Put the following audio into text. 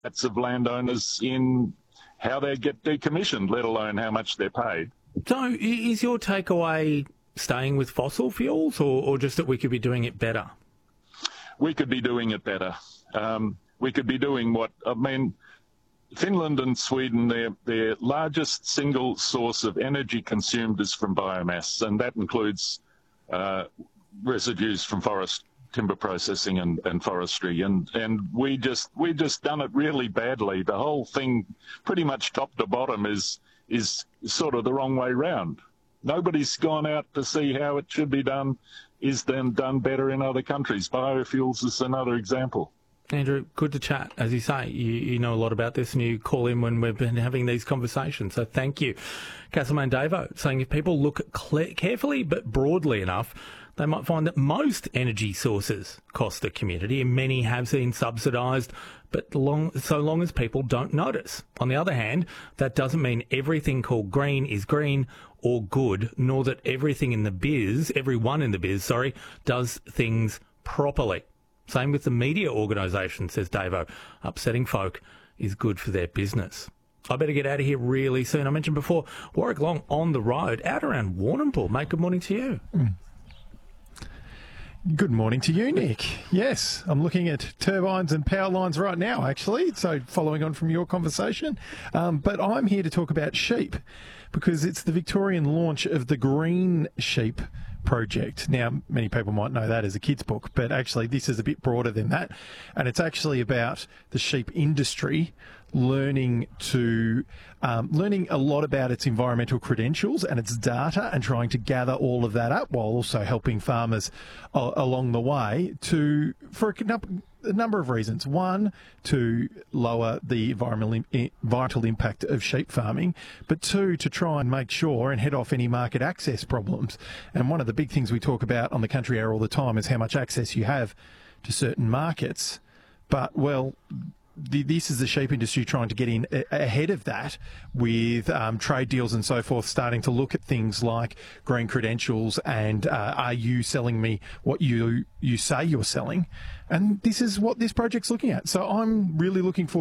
that's of landowners in how they get decommissioned, let alone how much they're paid. So is your takeaway staying with fossil fuels or just that we could be doing it better? We could be doing it better. We could be doing Finland and Sweden, their largest single source of energy consumed is from biomass, and that includes residues from forest timber processing and forestry, and we just done it really badly. The whole thing, pretty much top to bottom, is sort of the wrong way round. Nobody's gone out to see how it should be done, is then done better in other countries. Biofuels is another example. Andrew, good to chat. As you say, you know a lot about this and you call in when we've been having these conversations, so thank you. Castlemaine Davo saying if people look carefully but broadly enough, they might find that most energy sources cost the community and many have been subsidised, but so long as people don't notice. On the other hand, that doesn't mean everything called green is green or good, nor that everyone in the biz, does things properly. Same with the media organisation, says Davo. Upsetting folk is good for their business. I better get out of here really soon. I mentioned before, Warwick Long on the road, out around Warrnambool. Mate, good morning to you. Good morning to you, Nick. Yes, I'm looking at turbines and power lines right now, actually, so following on from your conversation. But I'm here to talk about sheep because it's the Victorian launch of the Green Sheep project. Now, many people might know that as a kid's book, but actually this is a bit broader than that, and it's actually about the sheep industry learning a lot about its environmental credentials and its data and trying to gather all of that up while also helping farmers along the way for a number of reasons. One, to lower the environmental impact of sheep farming, but two, to try and make sure and head off any market access problems. And one of the big things we talk about on the Country Hour all the time is how much access you have to certain markets. But, well, this is the sheep industry trying to get in ahead of that with trade deals and so forth, starting to look at things like green credentials and are you selling me what you say you're selling? And this is what this project's looking at. So I'm really looking forward